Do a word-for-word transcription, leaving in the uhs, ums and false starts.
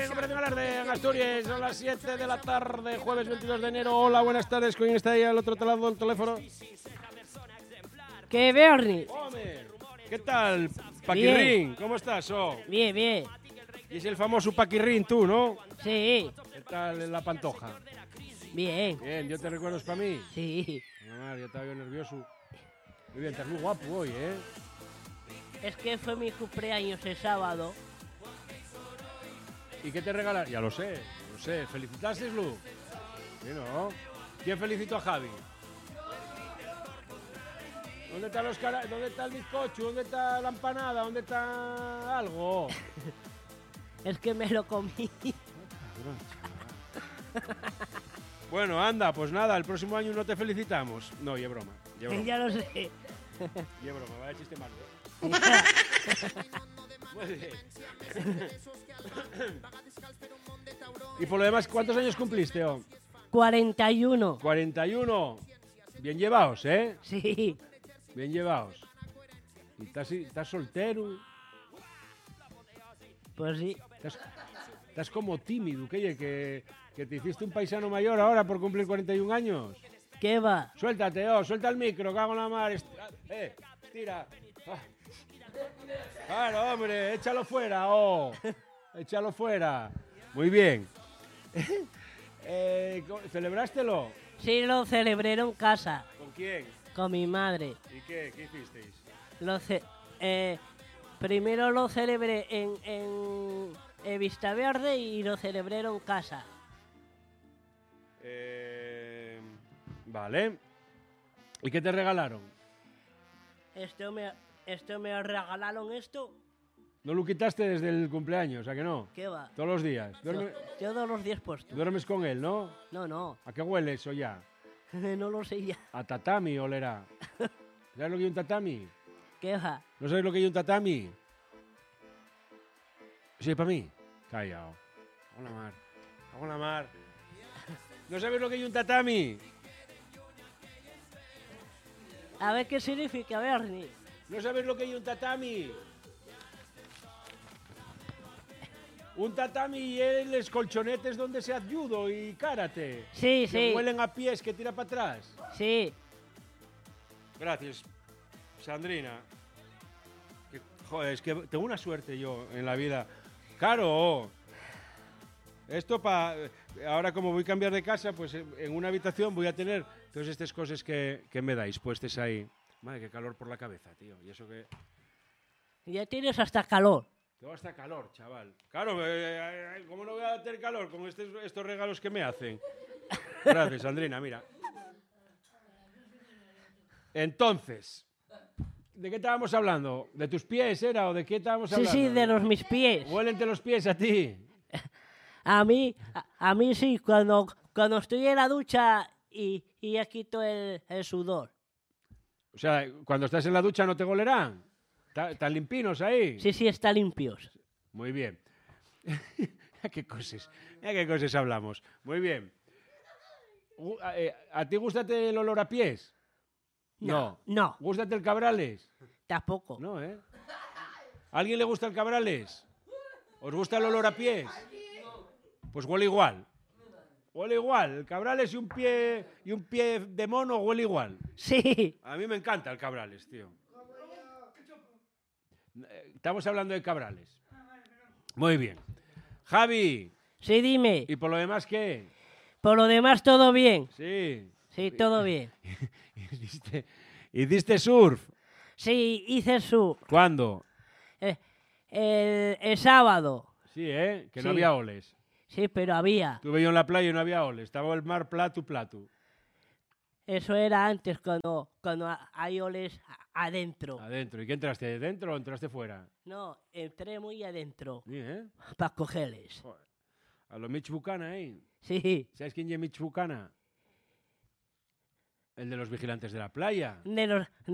Recuperación Alarde en Asturias, son las siete de la tarde, jueves veintidós de enero. Hola, buenas tardes. ¿Quién está ahí al otro lado del teléfono? ¿Qué, Bernie? Homer, ¿qué tal, Paquirrín? ¿Cómo estás, oh? Bien, bien. Y es el famoso Paquirrín, tú, ¿no? Sí. ¿Qué tal la pantoja? Bien. Bien, ¿yo te recuerdas para mí? Sí. No, yo estaba yo nervioso. Muy bien, estás muy guapo hoy, ¿eh? Es que fue mi cumpleaños el sábado. ¿Y qué te regalaron? Ya lo sé, lo sé. ¿Felicitaste, Lu? Sí, ¿no? ¿Quién felicitó a Javi? ¿Dónde está, los cara... ¿Dónde está el bizcocho? ¿Dónde está la empanada? ¿Dónde está algo? Es que me lo comí. Bueno, anda, pues nada, el próximo año no te felicitamos. No, y es broma. Y es broma. Ya lo sé. Y es broma, vaya chiste malo, ¿eh? Muy bien. Y por lo demás, ¿cuántos años cumpliste, oh? cuarenta y uno. cuarenta y uno. Bien llevados, ¿eh? Sí. Bien llevados. ¿Y estás, estás soltero? Pues sí. Estás, estás como tímido, que, que, que te hiciste un paisano mayor ahora por cumplir cuarenta y un años. ¿Qué va? Suéltate, oh, suelta el micro, cago en la mar. Est eh, estira. Ah. Claro, hombre, échalo fuera, oh. Échalo fuera. Muy bien. eh, ¿Celebrástelo? Sí, lo celebré en casa. ¿Con quién? Con mi madre. ¿Y qué? ¿Qué hicisteis? Lo ce eh, primero lo celebré en, en, en Vislaverde y lo celebré en casa. Eh, vale. ¿Y qué te regalaron? Esto me, esto me regalaron esto. ¿No lo quitaste desde el cumpleaños? ¿A que no? ¿Qué va? Todos los días. Duerme, Todos los días puestos. duermes con él, ¿no? No, no. ¿A qué huele eso ya? No lo sé ya. A tatami olerá. ¿Sabes lo que hay un tatami? ¿Qué va? ¿No sabes lo que hay un tatami? Sí, para mí. Callao. Hago la mar. Hago la mar. ¿No sabes lo que hay un tatami? A ver qué significa, Bernie. ¿No sabes lo que hay un tatami? Un tatami es los colchonetes donde se hace judo y karate. Sí, que sí. huelen a pies que tira para atrás. Sí. Gracias, Sandrina. Que, joder, es que tengo una suerte yo en la vida. Claro. Esto para... Ahora como voy a cambiar de casa, pues en una habitación voy a tener todas estas cosas que, que me dais puestas ahí. Madre, qué calor por la cabeza, tío. Y eso que... Ya tienes hasta calor. Tengo hasta calor, chaval. Claro, eh, ¿cómo no voy a tener calor con estos, estos regalos que me hacen? Gracias, Sandrina, mira. Entonces, ¿de qué estábamos hablando? ¿De tus pies era o de qué estábamos Sí, hablando? sí, de los mis pies. ¿Huélente los pies a ti? A mí, a, a mí sí, cuando, cuando estoy en la ducha y, y ya quito el, el sudor. O sea, cuando estás en la ducha no te golerán. ¿Están limpinos ahí? Sí, sí, está limpios. Muy bien. ¿A qué cosas? ¿A qué cosas hablamos? Muy bien. ¿A, eh, ¿a ti gústate el olor a pies? No, no. ¿Gústate el cabrales? Tampoco. No, ¿eh? ¿A alguien le gusta el cabrales? ¿Os gusta el olor a pies? Pues huele igual. Huele igual. El cabrales y un pie y un pie de mono huele igual. Sí. A mí me encanta el cabrales, tío. Estamos hablando de cabrales. Muy bien. Javi. Sí, dime. ¿Y por lo demás qué? Por lo demás, todo bien. Sí. Sí, todo bien. ¿Hiciste, ¿Hiciste surf? Sí, hice su... ¿Cuándo? Eh, el, el sábado. Sí, ¿eh? Que no Sí. había oles. Sí, pero había. Estuve yo en la playa y no había oles. Estaba el mar plato, plato. Eso era antes, cuando, cuando hay oles adentro. Adentro. ¿Y qué entraste? ¿Dentro o entraste fuera? No, entré muy adentro Sí, ¿eh? para cogerles. Joder. A los Mitch Buchanan, ¿eh? Sí. ¿Sabes quién es Mitch Buchanan? El de los vigilantes de la playa. De los,